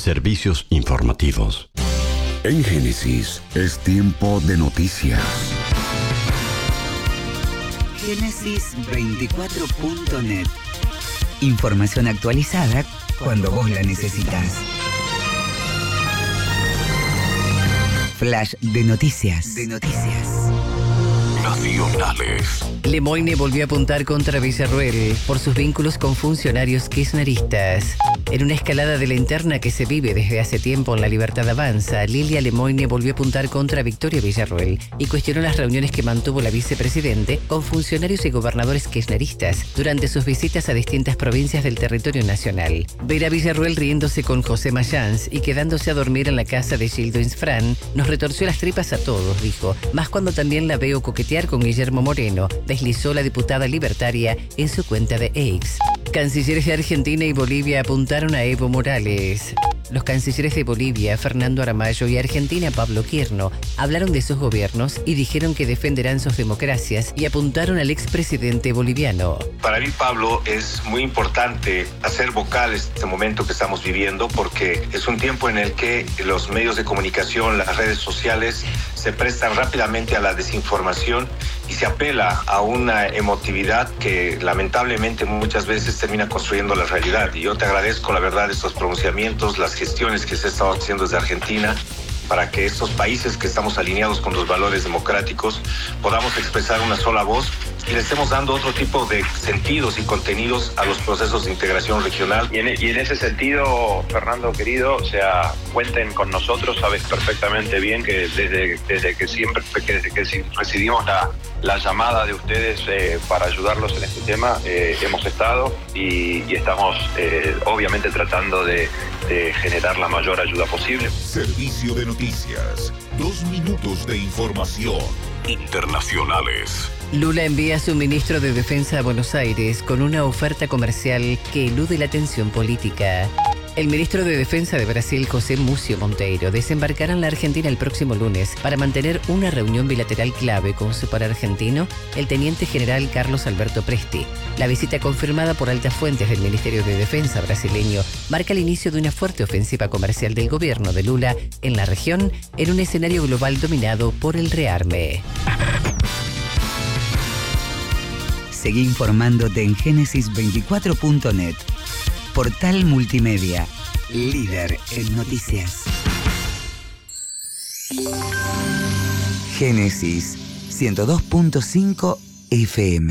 Servicios informativos. En Génesis es tiempo de noticias. Génesis24.net. Información actualizada cuando vos la necesitas. Flash de noticias. Nacionales. Lemoyne volvió a apuntar contra Villarruel por sus vínculos con funcionarios kirchneristas. En una escalada de la interna que se vive desde hace tiempo en La Libertad Avanza, Lilia Lemoyne volvió a apuntar contra Victoria Villarruel y cuestionó las reuniones que mantuvo la vicepresidente con funcionarios y gobernadores kirchneristas durante sus visitas a distintas provincias del territorio nacional. Ver a Villarruel riéndose con José Mayans y quedándose a dormir en la casa de Gildo Insfrán nos retorció las tripas a todos, dijo, más cuando también la veo coquetear con Guillermo Moreno, deslizó la diputada libertaria en su cuenta de X. Cancilleres de Argentina y Bolivia apuntaron a Evo Morales. Los cancilleres de Bolivia, Fernando Aramayo, y Argentina, Pablo Quierno, hablaron de sus gobiernos y dijeron que defenderán sus democracias y apuntaron al expresidente boliviano. Para mí, Pablo, es muy importante hacer vocal este momento que estamos viviendo porque es un tiempo en el que los medios de comunicación, las redes sociales se prestan rápidamente a la desinformación y se apela a una emotividad que lamentablemente muchas veces termina construyendo la realidad. Y yo te agradezco, la verdad, estos pronunciamientos, las gestiones que se han estado haciendo desde Argentina para que estos países que estamos alineados con los valores democráticos podamos expresar una sola voz y le estemos dando otro tipo de sentidos y contenidos a los procesos de integración regional. Y en ese sentido, Fernando querido, o sea, cuenten con nosotros, sabes perfectamente bien que desde que recibimos la llamada de ustedes para ayudarlos en este tema, hemos estado y estamos obviamente tratando de generar la mayor ayuda posible. Servicio de noticias. 2 minutos de información. Internacionales. Lula envía a su ministro de Defensa a Buenos Aires con una oferta comercial que elude la tensión política. El ministro de Defensa de Brasil, José Múcio Monteiro, desembarcará en la Argentina el próximo lunes para mantener una reunión bilateral clave con su par argentino, el teniente general Carlos Alberto Presti. La visita, confirmada por altas fuentes del Ministerio de Defensa brasileño, marca el inicio de una fuerte ofensiva comercial del gobierno de Lula en la región, en un escenario global dominado por el rearme. Seguí informándote en Génesis24.net. Portal multimedia, líder en noticias. Génesis 102.5 FM.